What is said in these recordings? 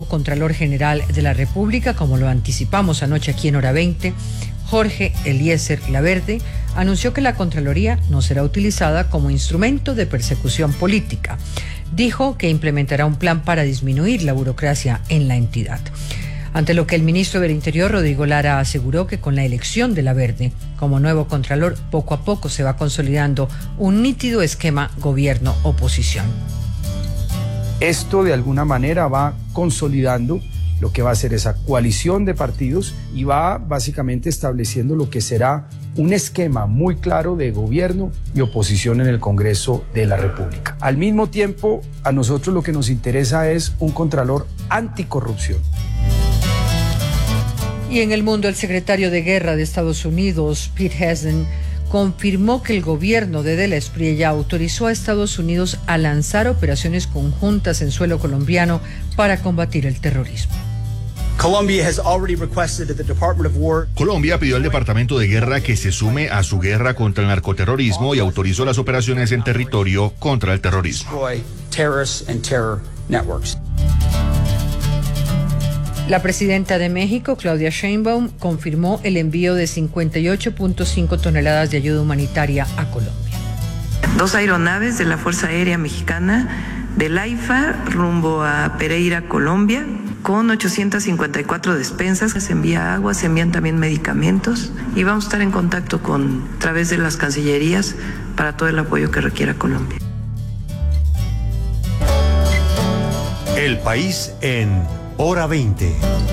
Contralor General de la República, como lo anticipamos anoche aquí en Hora 20, Jorge Eliezer Laverde, anunció que la Contraloría no será utilizada como instrumento de persecución política. Dijo que implementará un plan para disminuir la burocracia en la entidad. Ante lo que el ministro del Interior, Rodrigo Lara, aseguró que con la elección de Laverde como nuevo Contralor, poco a poco se va consolidando un nítido esquema gobierno-oposición. Esto de alguna manera va consolidando lo que va a ser esa coalición de partidos y va básicamente estableciendo lo que será un esquema muy claro de gobierno y oposición en el Congreso de la República. Al mismo tiempo, a nosotros lo que nos interesa es un Contralor anticorrupción. Y en el mundo, el secretario de Guerra de Estados Unidos, Pete Hegseth, confirmó que el gobierno de Dela Espriella autorizó a Estados Unidos a lanzar operaciones conjuntas en suelo colombiano para combatir el terrorismo. Colombia pidió al Departamento de Guerra que se sume a su guerra contra el narcoterrorismo y autorizó las operaciones en territorio contra el terrorismo. La presidenta de México, Claudia Sheinbaum, confirmó el envío de 58.5 toneladas de ayuda humanitaria a Colombia. 2 aeronaves de la Fuerza Aérea Mexicana del AIFA rumbo a Pereira, Colombia, con 854 despensas. Se envía agua, se envían también medicamentos y vamos a estar en contacto a través de las cancillerías para todo el apoyo que requiera Colombia. El país en Hora 20.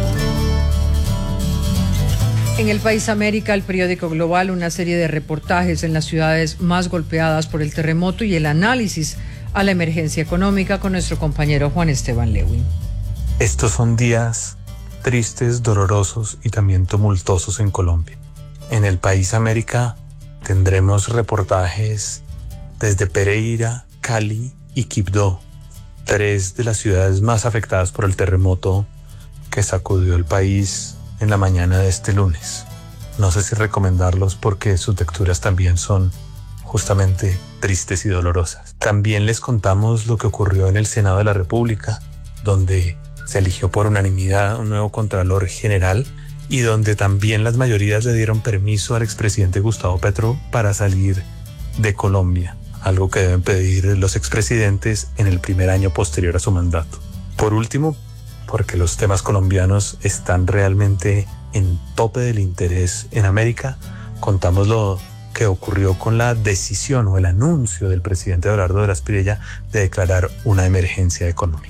En El País América, el periódico Global, una serie de reportajes en las ciudades más golpeadas por el terremoto y el análisis a la emergencia económica con nuestro compañero Juan Esteban Lewin. Estos son días tristes, dolorosos y también tumultuosos en Colombia. En El País América tendremos reportajes desde Pereira, Cali y Quibdó, 3 de las ciudades más afectadas por el terremoto que sacudió el país en la mañana de este lunes. No sé si recomendarlos porque sus lecturas también son justamente tristes y dolorosas. También les contamos lo que ocurrió en el Senado de la República, donde se eligió por unanimidad un nuevo Contralor General y donde también las mayorías le dieron permiso al expresidente Gustavo Petro para salir de Colombia, algo que deben pedir los expresidentes en el primer año posterior a su mandato. Por último, porque los temas colombianos están realmente en tope del interés en América, contamos lo que ocurrió con la decisión o el anuncio del presidente Eduardo Dela Espriella de declarar una emergencia económica.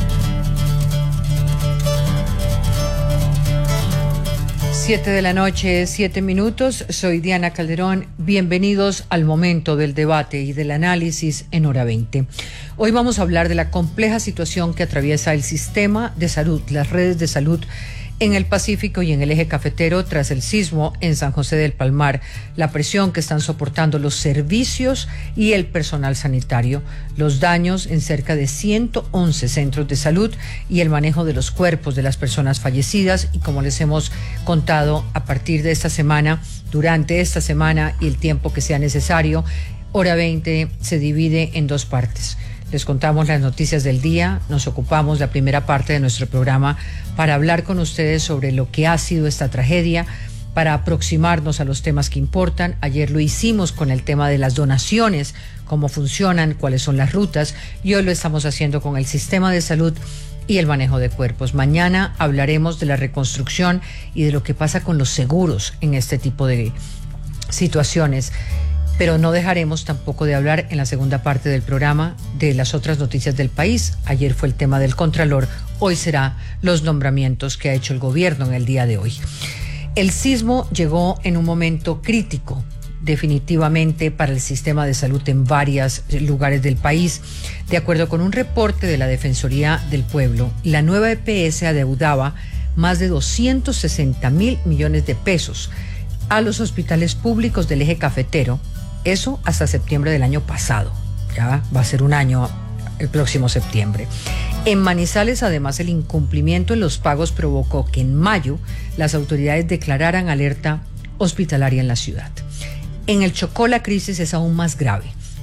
7:07 p.m. Soy Diana Calderón. Bienvenidos al momento del debate y del análisis en Hora 20. Hoy vamos a hablar de la compleja situación que atraviesa el sistema de salud, las redes de salud en el Pacífico y en el eje cafetero tras el sismo en San José del Palmar, la presión que están soportando los servicios y el personal sanitario, los daños en cerca de 111 centros de salud y el manejo de los cuerpos de las personas fallecidas. Y como les hemos contado, a partir de esta semana, durante esta semana y el tiempo que sea necesario, Hora 20 se divide en 2 partes. Les contamos las noticias del día, nos ocupamos la primera parte de nuestro programa para hablar con ustedes sobre lo que ha sido esta tragedia, para aproximarnos a los temas que importan. Ayer lo hicimos con el tema de las donaciones, cómo funcionan, cuáles son las rutas, y hoy lo estamos haciendo con el sistema de salud y el manejo de cuerpos. Mañana hablaremos de la reconstrucción y de lo que pasa con los seguros en este tipo de situaciones. Pero no dejaremos tampoco de hablar en la segunda parte del programa de las otras noticias del país. Ayer fue el tema del Contralor, hoy será los nombramientos que ha hecho el gobierno en el día de hoy. El sismo llegó en un momento crítico, definitivamente, para el sistema de salud en varios lugares del país. De acuerdo con un reporte de la Defensoría del Pueblo, la nueva EPS adeudaba más de 260.000 millones de pesos a los hospitales públicos del eje cafetero. Eso hasta septiembre del año pasado. Ya va a ser un año el próximo septiembre. En Manizales, además, el incumplimiento en los pagos provocó que en mayo las autoridades declararan alerta hospitalaria en la ciudad. En el Chocó la crisis es aún más grave.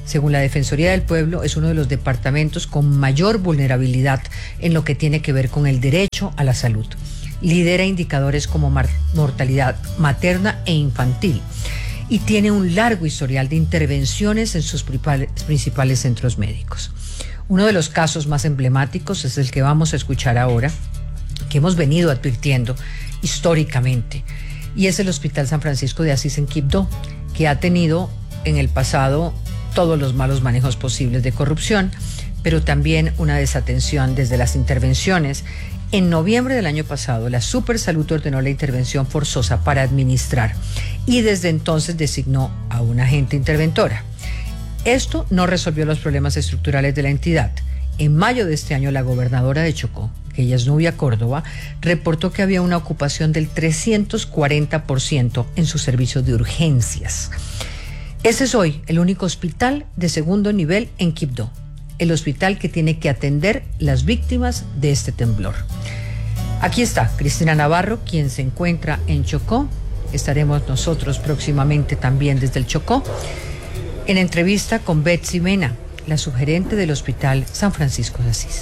Según la Defensoría del Pueblo, es uno de los departamentos con mayor vulnerabilidad en lo que tiene que ver con el derecho a la salud. Lidera indicadores como mortalidad materna e infantil y tiene un largo historial de intervenciones en sus principales centros médicos. Uno de los casos más emblemáticos es el que vamos a escuchar ahora, que hemos venido advirtiendo históricamente, y es el Hospital San Francisco de Asís en Quibdó, que ha tenido en el pasado todos los malos manejos posibles de corrupción, pero también una desatención desde las intervenciones. En noviembre del año pasado, la Supersalud ordenó la intervención forzosa para administrar y desde entonces designó a una agente interventora. Esto no resolvió los problemas estructurales de la entidad. En mayo de este año, la gobernadora de Chocó, que ella es Nubia Córdoba, reportó que había una ocupación del 340% en sus servicios de urgencias. Ese es hoy el único hospital de segundo nivel en Quibdó, el hospital que tiene que atender las víctimas de este temblor. Aquí está Cristina Navarro, quien se encuentra en Chocó. Estaremos nosotros próximamente también desde el Chocó, en entrevista con Betsy Mena, la subgerente del Hospital San Francisco de Asís.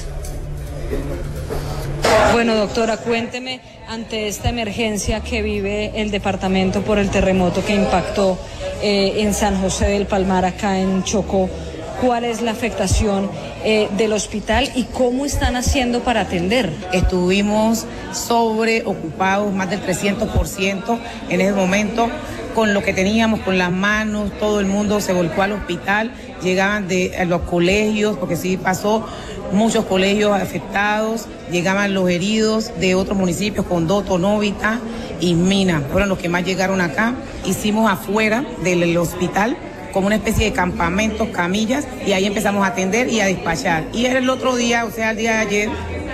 Bueno, doctora, cuénteme, ante esta emergencia que vive el departamento por el terremoto que impactó en San José del Palmar, acá en Chocó, ¿cuál es la afectación del hospital y cómo están haciendo para atender? Estuvimos sobreocupados, más del 300% en ese momento, con lo que teníamos, con las manos, todo el mundo se volcó al hospital, llegaban de los colegios, porque sí pasó, muchos colegios afectados, llegaban los heridos de otros municipios, Condoto, Novita y Mina, fueron los que más llegaron acá. Hicimos afuera del hospital como una especie de campamentos, camillas, y ahí empezamos a atender y a despachar. Y el otro día, o sea, el día de ayer,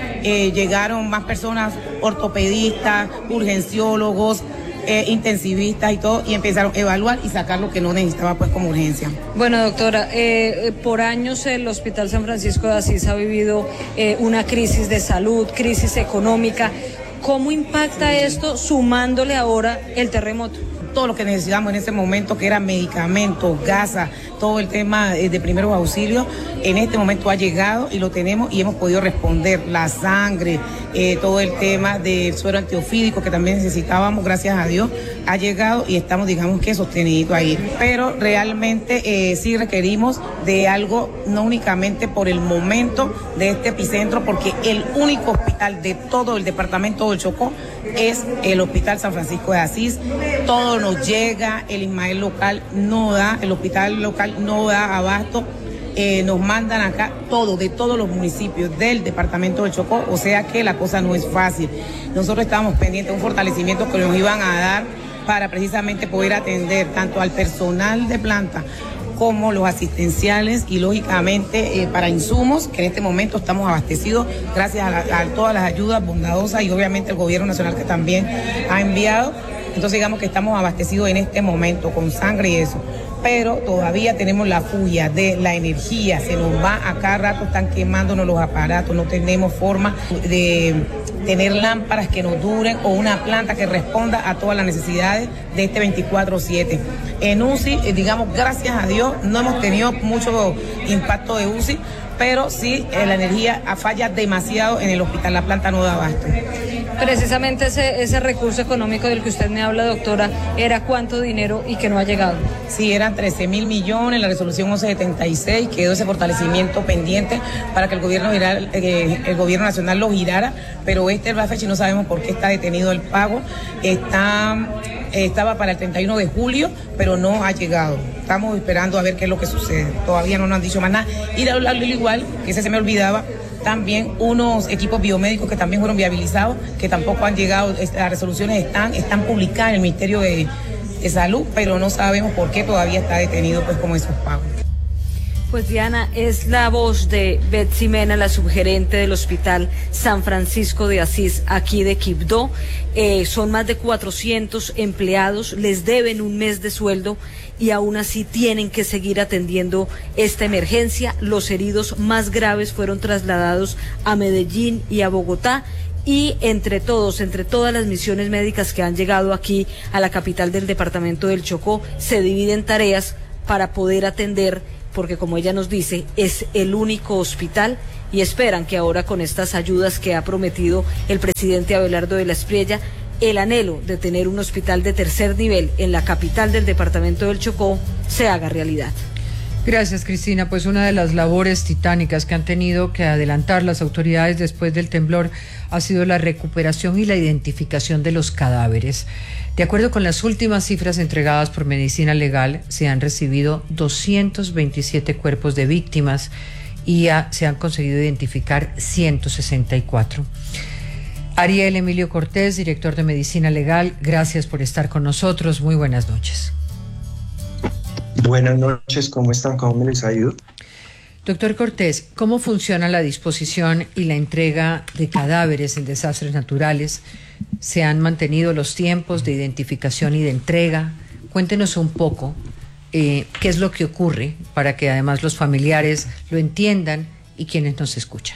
llegaron más personas, ortopedistas, urgenciólogos, intensivistas y todo, y empezaron a evaluar y sacar lo que no necesitaba pues como urgencia. Bueno, doctora, por años el Hospital San Francisco de Asís ha vivido una crisis de salud, crisis económica. ¿Cómo impacta esto sumándole ahora el terremoto? Todo lo que necesitamos en ese momento, que eran medicamentos, gasas, todo el tema de primeros auxilios, en este momento ha llegado y lo tenemos y hemos podido responder. La sangre, todo el tema del suero antiofídico que también necesitábamos, gracias a Dios, ha llegado y estamos, digamos que sostenidos ahí. Pero realmente sí requerimos de algo, no únicamente por el momento de este epicentro, porque el único hospital de todo el departamento del Chocó es el Hospital San Francisco de Asís. Todo nos llega, el Ismael local no da, el hospital local no da abasto. Nos mandan acá todo, de todos los municipios del departamento del Chocó, o sea que la cosa no es fácil. Nosotros estábamos pendientes de un fortalecimiento que nos iban a dar para precisamente poder atender tanto al personal de planta como los asistenciales y lógicamente para insumos, que en este momento estamos abastecidos gracias a todas las ayudas bondadosas y obviamente el gobierno nacional que también ha enviado. Entonces digamos que estamos abastecidos en este momento con sangre y eso, pero todavía tenemos la furia de la energía, se nos va a cada rato, están quemándonos los aparatos, no tenemos forma de tener lámparas que nos duren o una planta que responda a todas las necesidades de este 24/7. En UCI, digamos, gracias a Dios, no hemos tenido mucho impacto de UCI, pero sí la energía falla demasiado en el hospital, la planta no da abasto. Precisamente ese recurso económico del que usted me habla, doctora, ¿era cuánto dinero y que no ha llegado? Sí, eran 13.000 millones, la resolución 1176, quedó ese fortalecimiento pendiente para que el gobierno nacional lo girara, pero la fecha y no sabemos por qué está detenido el pago. Estaba para el 31 de julio, pero no ha llegado. Estamos esperando a ver qué es lo que sucede. Todavía no nos han dicho más nada. Y de hablarlo igual, que ese se me olvidaba, también unos equipos biomédicos que también fueron viabilizados, que tampoco han llegado. Las resoluciones están publicadas en el Ministerio de Salud, pero no sabemos por qué todavía está detenido pues como esos pagos. Pues Diana, es la voz de Betsy Mena, la subgerente del Hospital San Francisco de Asís, aquí de Quibdó. Son más de 400 empleados, les deben un mes de sueldo y aún así tienen que seguir atendiendo esta emergencia. Los heridos más graves fueron trasladados a Medellín y a Bogotá. Y entre todas las misiones médicas que han llegado aquí a la capital del departamento del Chocó, se dividen tareas para poder atender porque como ella nos dice, es el único hospital y esperan que ahora con estas ayudas que ha prometido el presidente Abelardo de la Espriella, el anhelo de tener un hospital de tercer nivel en la capital del departamento del Chocó se haga realidad. Gracias, Cristina. Pues una de las labores titánicas que han tenido que adelantar las autoridades después del temblor ha sido la recuperación y la identificación de los cadáveres. De acuerdo con las últimas cifras entregadas por Medicina Legal, se han recibido 227 cuerpos de víctimas y se han conseguido identificar 164. Ariel Emilio Cortés, director de Medicina Legal, gracias por estar con nosotros. Muy buenas noches. Buenas noches, ¿cómo están? ¿Cómo me les ayudo? Doctor Cortés, ¿cómo funciona la disposición y la entrega de cadáveres en desastres naturales? ¿Se han mantenido los tiempos de identificación y de entrega? Cuéntenos un poco qué es lo que ocurre para que además los familiares lo entiendan y quienes nos escuchan.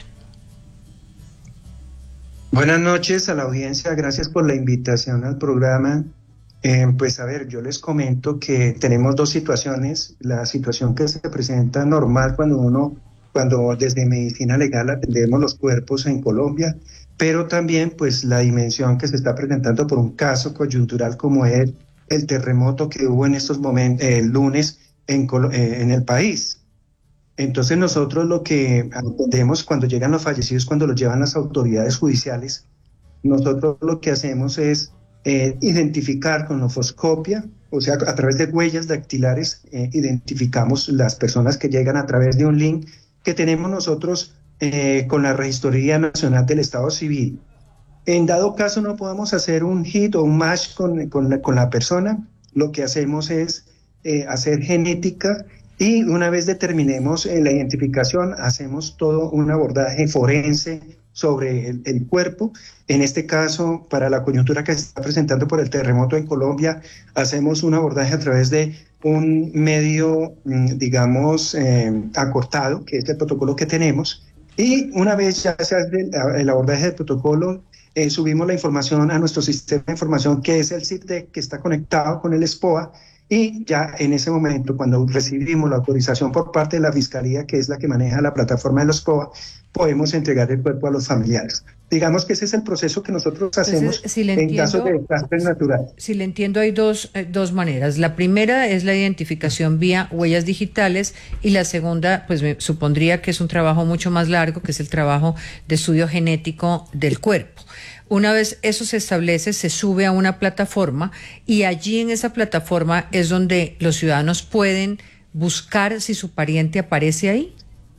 Buenas noches a la audiencia, gracias por la invitación al programa. Pues a ver, yo les comento que tenemos dos situaciones. La situación que se presenta normal cuando desde Medicina Legal atendemos los cuerpos en Colombia, pero también pues la dimensión que se está presentando por un caso coyuntural como es el terremoto que hubo en estos momentos, el lunes en el país. Entonces nosotros lo que atendemos cuando llegan los fallecidos, cuando los llevan las autoridades judiciales, nosotros lo que hacemos es identificar con ofoscopia, o sea, a través de huellas dactilares, identificamos las personas que llegan a través de un link que tenemos nosotros con la Registraduría Nacional del Estado Civil. En dado caso no podamos hacer un hit o un match con la persona, lo que hacemos es hacer genética y una vez determinemos la identificación, hacemos todo un abordaje forense sobre el cuerpo. En este caso, para la coyuntura que se está presentando por el terremoto en Colombia, hacemos un abordaje a través de un medio, digamos, acortado, que es el protocolo que tenemos. Y una vez ya se hace el abordaje del protocolo, subimos la información a nuestro sistema de información, que es el CIRDEC, que está conectado con el SPOA, y ya en ese momento, cuando recibimos la autorización por parte de la Fiscalía, que es la que maneja la plataforma de los SPOA, podemos entregar el cuerpo a los familiares. Digamos que ese es el proceso que nosotros hacemos en caso de desastres naturales. Si le entiendo, hay dos maneras. La primera es la identificación vía huellas digitales y la segunda, pues me supondría que es un trabajo mucho más largo, que es el trabajo de estudio genético del cuerpo. Una vez eso se establece, se sube a una plataforma y allí en esa plataforma es donde los ciudadanos pueden buscar si su pariente aparece ahí.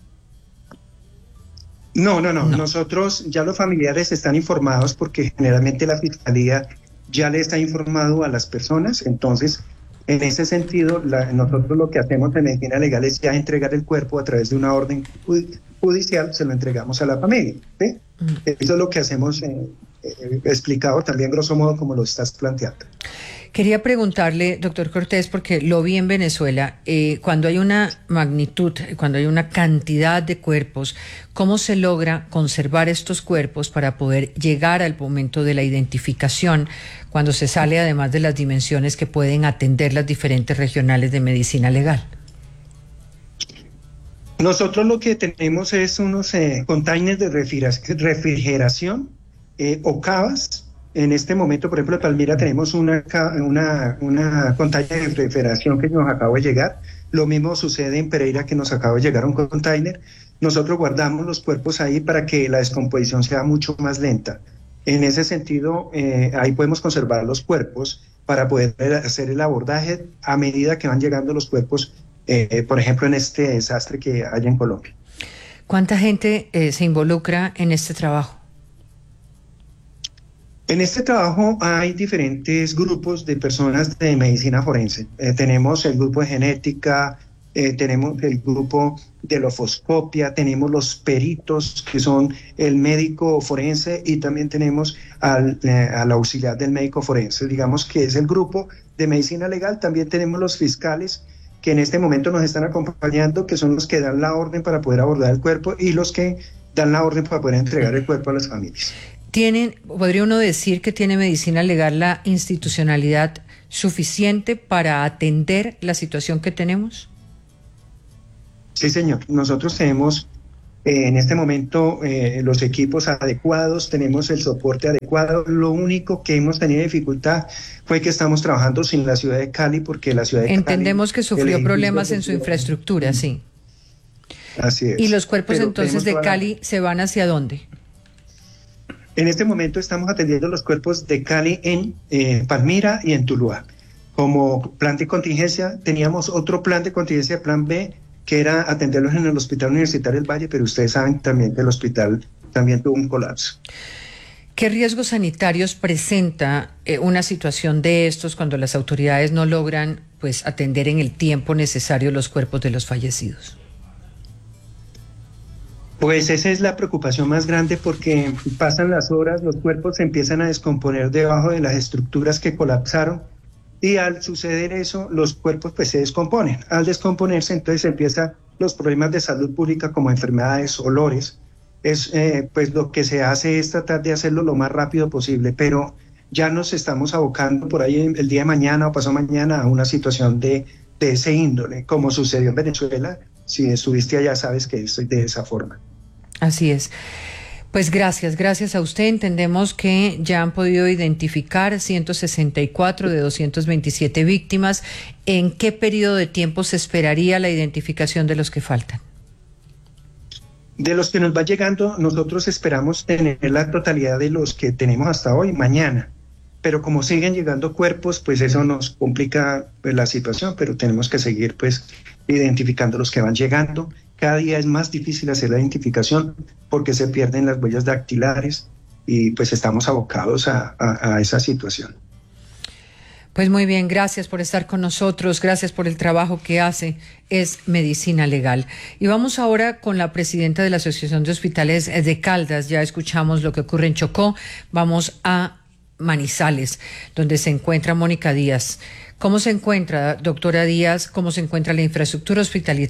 No. Nosotros ya los familiares están informados porque generalmente la Fiscalía ya le está informado a las personas. Entonces, en ese sentido, nosotros lo que hacemos en Medicina Legal es ya entregar el cuerpo a través de una orden judicial, se lo entregamos a la familia, ¿sí? Eso es lo que hacemos, explicado también grosso modo como lo estás planteando. Quería preguntarle, doctor Cortés, porque lo vi en Venezuela, cuando hay una magnitud, cuando hay una cantidad de cuerpos, ¿cómo se logra conservar estos cuerpos para poder llegar al momento de la identificación, cuando se sale además de las dimensiones que pueden atender las diferentes regionales de Medicina Legal? Nosotros lo que tenemos es unos containers de refrigeración o cavas. En este momento, por ejemplo, en Palmira tenemos una container de refrigeración que nos acaba de llegar. Lo mismo sucede en Pereira, que nos acaba de llegar un container. Nosotros guardamos los cuerpos ahí para que la descomposición sea mucho más lenta. En ese sentido, ahí podemos conservar los cuerpos para poder hacer el abordaje a medida que van llegando los cuerpos, por ejemplo, en este desastre que hay en Colombia. ¿Cuánta gente se involucra en este trabajo? En este trabajo hay diferentes grupos de personas de medicina forense. Tenemos el grupo de genética, tenemos el grupo de ofoscopia, tenemos los peritos, que son el médico forense, y también tenemos al auxiliar del médico forense, digamos que es el grupo de medicina legal. También tenemos los fiscales, que en este momento nos están acompañando, que son los que dan la orden para poder abordar el cuerpo y los que dan la orden para poder entregar el cuerpo a las familias. ¿Podría uno decir que tiene Medicina Legal la institucionalidad suficiente para atender la situación que tenemos? Sí, señor. Nosotros tenemos en este momento los equipos adecuados, tenemos el soporte adecuado. Lo único que hemos tenido dificultad fue que estamos trabajando sin la ciudad de Cali, porque la ciudad de Entendemos Cali, que sufrió problemas en su infraestructura, sí. Así es. ¿Y los cuerpos Pero entonces de Cali se van hacia dónde? En este momento estamos atendiendo los cuerpos de Cali en Palmira y en Tuluá. Como plan de contingencia, teníamos otro plan de contingencia, plan B, que era atenderlos en el Hospital Universitario del Valle, pero ustedes saben también que el hospital también tuvo un colapso. ¿Qué riesgos sanitarios presenta una situación de estos cuando las autoridades no logran pues atender en el tiempo necesario los cuerpos de los fallecidos? Pues esa es la preocupación más grande, porque pasan las horas, los cuerpos se empiezan a descomponer debajo de las estructuras que colapsaron, y al suceder eso, los cuerpos pues se descomponen. Al descomponerse, entonces empiezan los problemas de salud pública como enfermedades, olores. Pues lo que se hace es tratar de hacerlo lo más rápido posible, pero ya nos estamos abocando por ahí el día de mañana o pasado mañana a una situación de ese índole, como sucedió en Venezuela. Si estuviste allá sabes que es de esa forma. Así es. Pues gracias a usted. Entendemos que ya han podido identificar 164 de 227 víctimas. ¿En qué periodo de tiempo se esperaría la identificación de los que faltan? De los que nos va llegando, nosotros esperamos tener la totalidad de los que tenemos hasta hoy, mañana. Pero como siguen llegando cuerpos, pues eso nos complica pues la situación, pero tenemos que seguir pues identificando los que van llegando. Cada día es más difícil hacer la identificación porque se pierden las huellas dactilares y pues estamos abocados a esa situación. Pues muy bien, gracias por estar con nosotros, gracias por el trabajo que hace, es Medicina Legal. Y vamos ahora con la presidenta de la Asociación de Hospitales de Caldas. Ya escuchamos lo que ocurre en Chocó, vamos a Manizales, donde se encuentra Mónica Díaz. ¿Cómo se encuentra, doctora Díaz? ¿Cómo se encuentra la infraestructura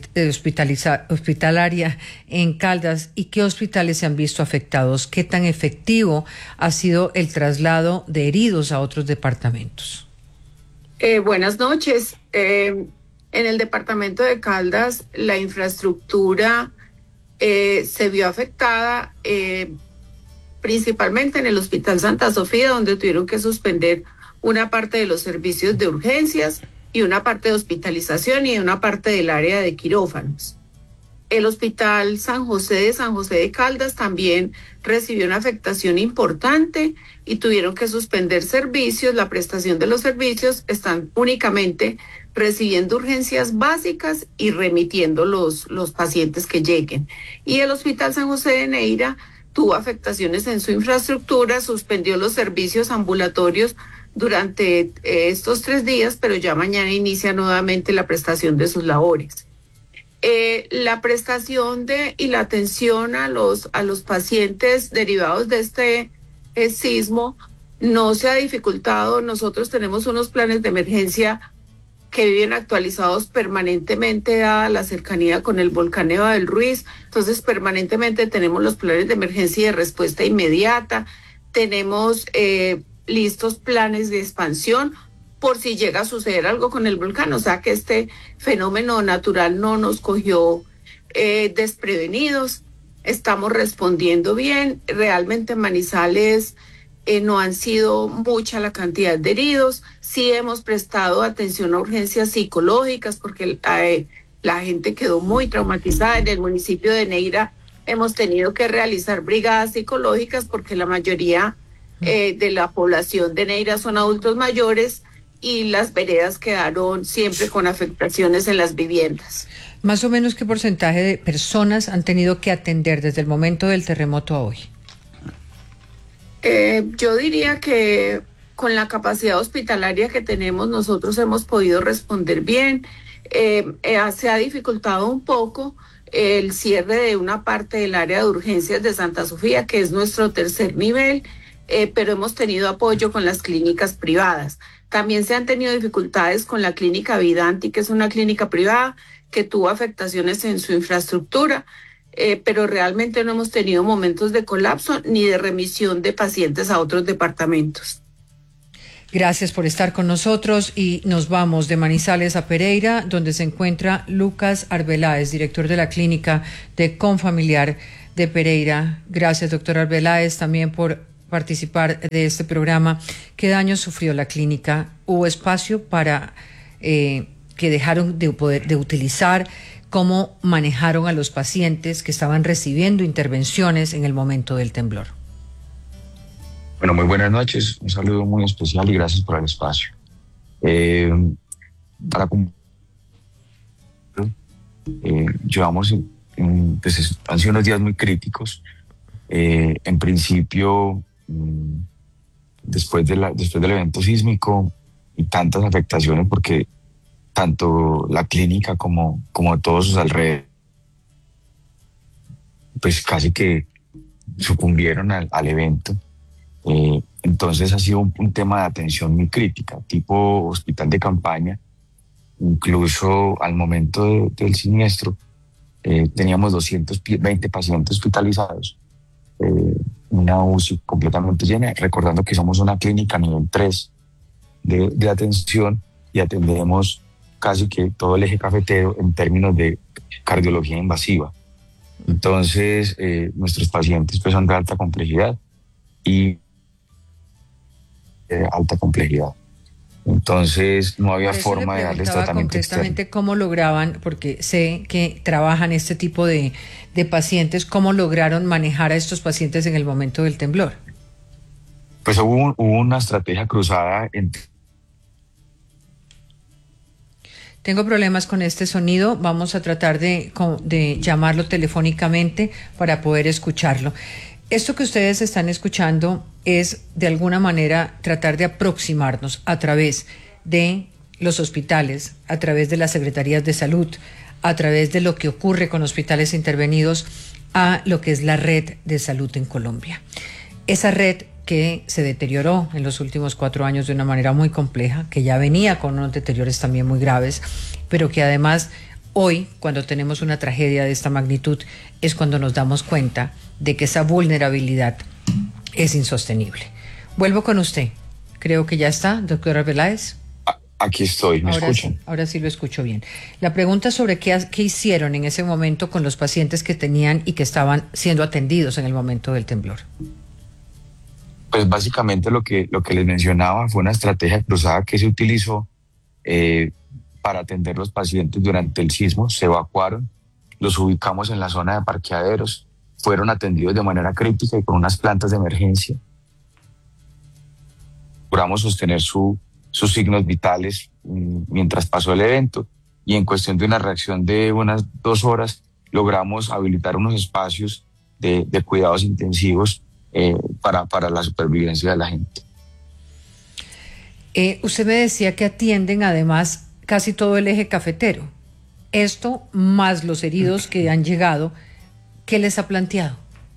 hospitalaria en Caldas y qué hospitales se han visto afectados? ¿Qué tan efectivo ha sido el traslado de heridos a otros departamentos? Buenas noches. En el departamento de Caldas, la infraestructura se vio afectada principalmente en el Hospital Santa Sofía, donde tuvieron que suspender una parte de los servicios de urgencias y una parte de hospitalización y una parte del área de quirófanos. El Hospital San José de Caldas también recibió una afectación importante y tuvieron que suspender servicios. La prestación de los servicios están únicamente recibiendo urgencias básicas y remitiendo los pacientes que lleguen. Y el Hospital San José de Neira tuvo afectaciones en su infraestructura, suspendió los servicios ambulatorios durante estos 3 días, pero ya mañana inicia nuevamente la prestación de sus labores. La prestación y la atención a los pacientes derivados de este sismo no se ha dificultado. Nosotros tenemos unos planes de emergencia que viven actualizados permanentemente dada la cercanía con el volcán Nevado del Ruiz. Entonces permanentemente tenemos los planes de emergencia y de respuesta inmediata, tenemos listos planes de expansión por si llega a suceder algo con el volcán, o sea que este fenómeno natural no nos cogió desprevenidos. Estamos respondiendo bien. Realmente en Manizales no han sido mucha la cantidad de heridos. Sí hemos prestado atención a urgencias psicológicas porque la gente quedó muy traumatizada. En el municipio de Neira hemos tenido que realizar brigadas psicológicas porque la mayoría de la población de Neira son adultos mayores y las veredas quedaron siempre con afectaciones en las viviendas. Más o menos, ¿qué porcentaje de personas han tenido que atender desde el momento del terremoto a hoy? Yo diría que con la capacidad hospitalaria que tenemos, nosotros hemos podido responder bien. Se ha dificultado un poco el cierre de una parte del área de urgencias de Santa Sofía, que es nuestro 3er nivel, pero hemos tenido apoyo con las clínicas privadas. También se han tenido dificultades con la clínica Vidanti, que es una clínica privada que tuvo afectaciones en su infraestructura, pero realmente no hemos tenido momentos de colapso ni de remisión de pacientes a otros departamentos. Gracias por estar con nosotros y nos vamos de Manizales a Pereira, donde se encuentra Lucas Arbeláez, director de la clínica de Confamiliar de Pereira. Gracias, doctor Arbeláez, también por participar de este programa. ¿Qué daño sufrió la clínica? ¿Hubo espacio para que dejaron de utilizar? ¿Cómo manejaron a los pacientes que estaban recibiendo intervenciones en el momento del temblor? Bueno, muy buenas noches. Un saludo muy especial y gracias por el espacio. Llevamos, pues han sido unos días muy críticos. En principio, después del evento sísmico y tantas afectaciones, porque tanto la clínica como todos sus alrededores, pues casi que sucumbieron al evento. Entonces ha sido un tema de atención muy crítica, tipo hospital de campaña. Incluso al momento del siniestro teníamos 220 pacientes hospitalizados, una UCI completamente llena, recordando que somos una clínica nivel 3 de atención y atendemos casi que todo el eje cafetero en términos de cardiología invasiva. Entonces nuestros pacientes pues son de alta complejidad y alta complejidad. Entonces no había forma de darles tratamiento concretamente externo. ¿Cómo lograban, porque sé que trabajan este tipo de pacientes, cómo lograron manejar a estos pacientes en el momento del temblor? Pues hubo una estrategia cruzada entre... Tengo problemas con este sonido, vamos a tratar de llamarlo telefónicamente para poder escucharlo. Esto que ustedes están escuchando es de alguna manera tratar de aproximarnos a través de los hospitales, a través de las secretarías de salud, a través de lo que ocurre con hospitales intervenidos, a lo que es la red de salud en Colombia. Esa red que se deterioró en los últimos 4 años de una manera muy compleja, que ya venía con unos deteriores también muy graves, pero que además hoy, cuando tenemos una tragedia de esta magnitud, es cuando nos damos cuenta de que esa vulnerabilidad es insostenible. Vuelvo con usted. Creo que ya está, doctor Arbeláez. Aquí estoy, ¿me escuchan? Sí, ahora sí lo escucho bien. La pregunta sobre qué hicieron en ese momento con los pacientes que tenían y que estaban siendo atendidos en el momento del temblor. Pues básicamente lo que les mencionaba fue una estrategia cruzada que se utilizó para atender los pacientes durante el sismo. Se evacuaron, los ubicamos en la zona de parqueaderos, fueron atendidos de manera crítica y con unas plantas de emergencia. Logramos sostener sus signos vitales mientras pasó el evento y en cuestión de una reacción de unas 2 horas logramos habilitar unos espacios de cuidados intensivos para la supervivencia de la gente. Usted me decía que atienden además casi todo el eje cafetero. Esto más los heridos que han llegado, ¿qué les ha planteado?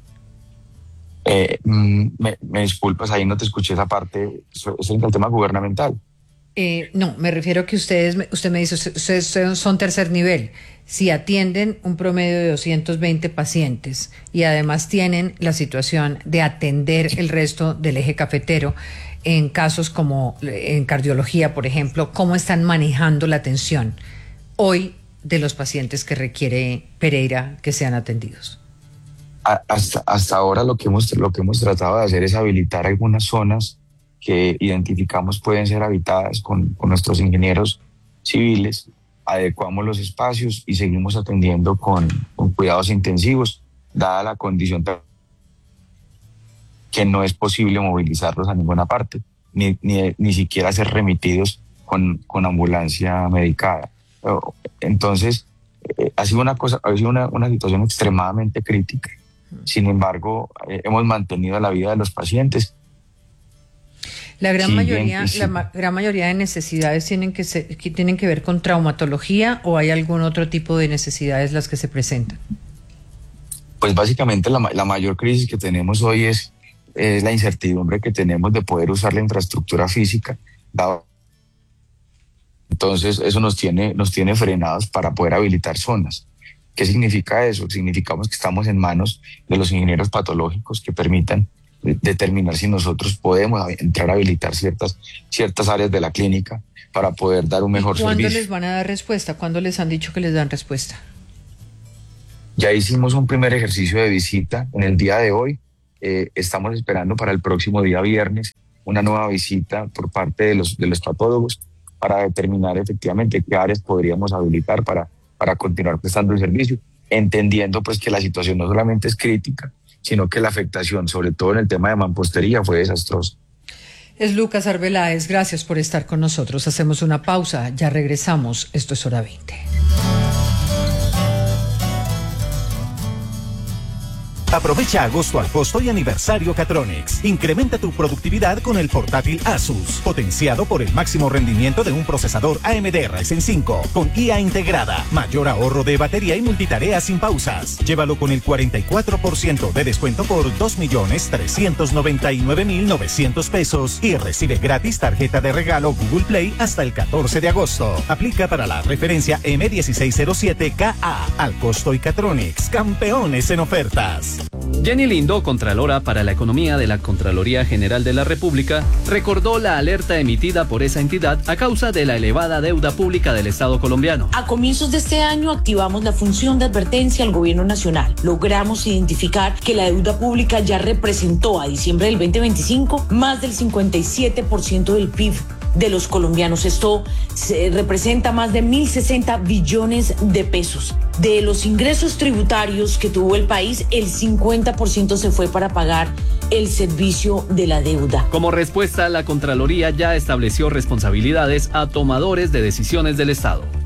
Me disculpas, ahí no te escuché esa parte. Es el tema gubernamental. No, me refiero a que usted me dice, ustedes son tercer nivel. Si atienden un promedio de 220 pacientes y además tienen la situación de atender el resto del eje cafetero, en casos como en cardiología, por ejemplo, ¿cómo están manejando la atención hoy de los pacientes que requiere Pereira que sean atendidos? Hasta ahora lo que hemos tratado de hacer es habilitar algunas zonas que identificamos pueden ser habitadas con nuestros ingenieros civiles, adecuamos los espacios y seguimos atendiendo con cuidados intensivos, dada la condición que no es posible movilizarlos a ninguna parte, ni siquiera ser remitidos con ambulancia medicada. Entonces, ha sido una situación extremadamente crítica. Sin embargo, hemos mantenido la vida de los pacientes. La gran mayoría de necesidades tienen que ver con traumatología, ¿o hay algún otro tipo de necesidades las que se presentan? Pues básicamente la mayor crisis que tenemos hoy es la incertidumbre que tenemos de poder usar la infraestructura física. Entonces eso nos tiene frenados para poder habilitar zonas. ¿Qué significa eso? Significamos que estamos en manos de los ingenieros patológicos que permitan determinar si nosotros podemos entrar a habilitar ciertas áreas de la clínica para poder dar un mejor servicio. ¿Cuándo les van a dar respuesta? ¿Cuándo les han dicho que les dan respuesta? Ya hicimos un primer ejercicio de visita en el día de hoy. Estamos esperando para el próximo día viernes una nueva visita por parte de los patólogos para determinar efectivamente qué áreas podríamos habilitar para continuar prestando el servicio, entendiendo pues que la situación no solamente es crítica, sino que la afectación, sobre todo en el tema de mampostería, fue desastrosa. Es Lucas Arbeláez, gracias por estar con nosotros. Hacemos una pausa, ya regresamos. Esto es Hora 20. Aprovecha agosto al costo y aniversario Catronics. Incrementa tu productividad con el portátil Asus, potenciado por el máximo rendimiento de un procesador AMD Ryzen 5, con IA integrada, mayor ahorro de batería y multitarea sin pausas. Llévalo con el 44% de descuento por 2.399.900 pesos y recibe gratis tarjeta de regalo Google Play hasta el 14 de agosto. Aplica para la referencia M1607KA. Al costo y Catronics, campeones en ofertas. Jenny Lindo, Contralora para la Economía de la Contraloría General de la República, recordó la alerta emitida por esa entidad a causa de la elevada deuda pública del Estado colombiano. A comienzos de este año activamos la función de advertencia al gobierno nacional. Logramos identificar que la deuda pública ya representó a diciembre del 2025 más del 57% del PIB de los colombianos. Esto representa más de 1.060 billones de pesos. De los ingresos tributarios que tuvo el país, el 50% se fue para pagar el servicio de la deuda. Como respuesta, la Contraloría ya estableció responsabilidades a tomadores de decisiones del Estado.